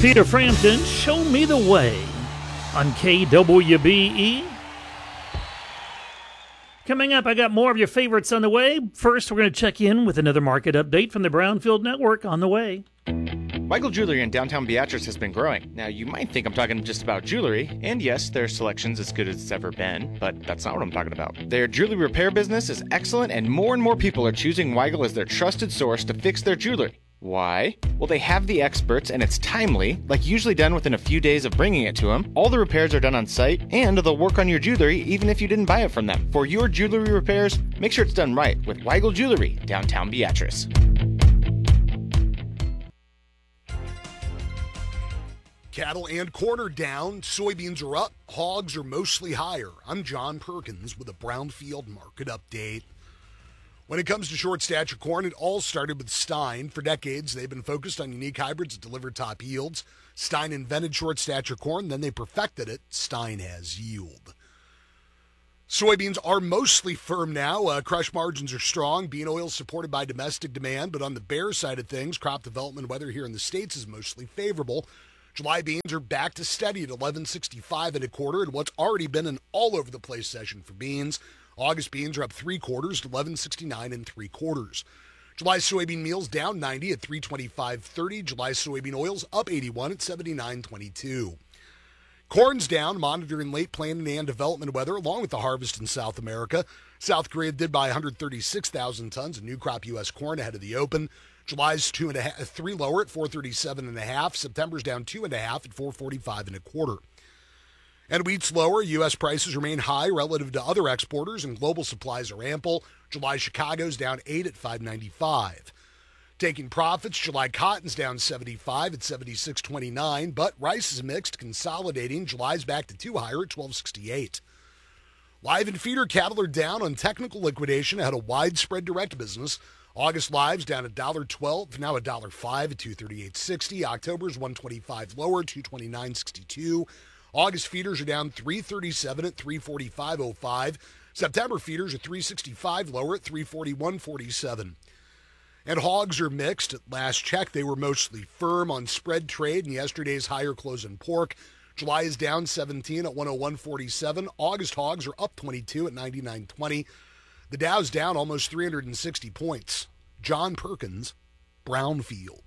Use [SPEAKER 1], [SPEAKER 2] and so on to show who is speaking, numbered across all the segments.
[SPEAKER 1] Peter Frampton, Show Me the Way on KWBE. Coming up, I got more of your favorites on the way. First, we're going to check in with another market update from the Brownfield Network on the way.
[SPEAKER 2] Weigel Jewelry in downtown Beatrice has been growing. Now, you might think I'm talking just about jewelry, and yes, their selection's as good as it's ever been, but that's not what I'm talking about. Their jewelry repair business is excellent, and more people are choosing Weigel as their trusted source to fix their jewelry. Why? Well, they have the experts, and it's timely, like usually done within a few days of bringing it to them. All the repairs are done on site, and they'll work on your jewelry even if you didn't buy it from them. For your jewelry repairs, make sure it's done right with Weigel Jewelry, downtown Beatrice.
[SPEAKER 3] Cattle and corn are down, soybeans are up, hogs are mostly higher. I'm John Perkins with a Brownfield Market Update. When it comes to short stature corn, it all started with Stein. For decades, they've been focused on unique hybrids that deliver top yields. Stein invented short stature corn, then they perfected it. Stein has yield. Soybeans are mostly firm now. Crush margins are strong. Bean oil is supported by domestic demand, but on the bear side of things, crop development weather here in the States is mostly favorable. July beans are back to steady at 11.65 1/4 in what's already been an all-over-the-place session for beans. August beans are up 3/4 to 11.69 3/4. July soybean meal's down 90 at 325.30. July soybean oil's up 81 at 79.22. Corn's down, monitoring late planting and development weather along with the harvest in South America. South Korea did buy 136,000 tons of new crop U.S. corn ahead of the open. July's 3 lower at 437.5. September's down 2.5 at 445 1/4. And wheat's lower. U.S. prices remain high relative to other exporters, and global supplies are ample. July Chicago's down 8 at 595. Taking profits, July cotton's down 75 at 76.29, but rice is mixed, consolidating. July's back to 2 higher at 12.68. Live and feeder cattle are down on technical liquidation ahead of widespread direct business. August lives down $1.12, now $1.05 at 238.60. October's 125 lower, 229.62. August feeders are down 337 at 345.05. September feeders are 365 lower at 341.47. And hogs are mixed. At last check, they were mostly firm on spread trade in yesterday's higher close in pork. July is down 17 at 101.47. August hogs are up 22 at 99.20. The Dow's down almost 360 points. John Perkins, Brownfield.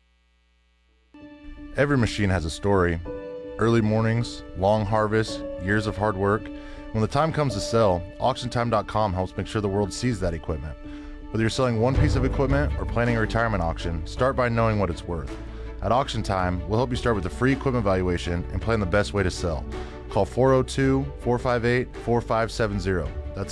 [SPEAKER 4] Every machine has a story. Early mornings, long harvests, years of hard work. When the time comes to sell, AuctionTime.com helps make sure the world sees that equipment. Whether you're selling one piece of equipment or planning a retirement auction, start by knowing what it's worth. At Auction Time, we'll help you start with a free equipment valuation and plan the best way to sell. Call 402-458-4570. That's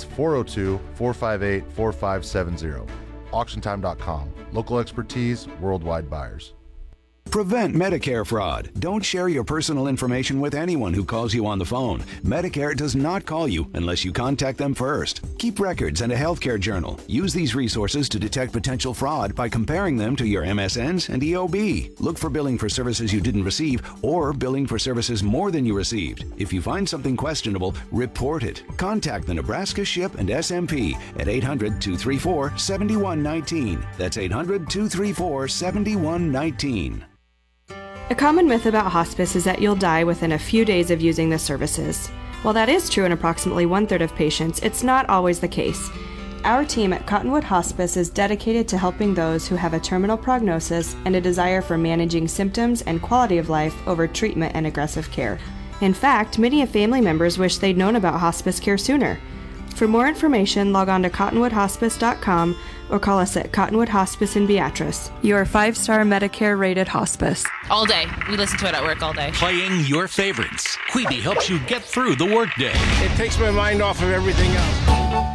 [SPEAKER 4] 402-458-4570. AuctionTime.com. Local expertise, worldwide buyers.
[SPEAKER 5] Prevent Medicare fraud. Don't share your personal information with anyone who calls you on the phone. Medicare does not call you unless you contact them first. Keep records and a healthcare journal. Use these resources to detect potential fraud by comparing them to your MSNs and EOB. Look for billing for services you didn't receive or billing for services more than you received. If you find something questionable, report it. Contact the Nebraska SHIP and SMP at 800-234-7119. That's 800-234-7119.
[SPEAKER 6] A common myth about hospice is that you'll die within a few days of using the services. While that is true in approximately 1/3 of patients, it's not always the case. Our team at Cottonwood Hospice is dedicated to helping those who have a terminal prognosis and a desire for managing symptoms and quality of life over treatment and aggressive care. In fact, many of family members wish they'd known about hospice care sooner. For more information, log on to cottonwoodhospice.com or call us at Cottonwood Hospice in Beatrice, your 5-star Medicare-rated hospice.
[SPEAKER 7] All day. We listen to it at work all day.
[SPEAKER 8] Playing your favorites. Quibi helps you get through the workday.
[SPEAKER 9] It takes my mind off of everything else.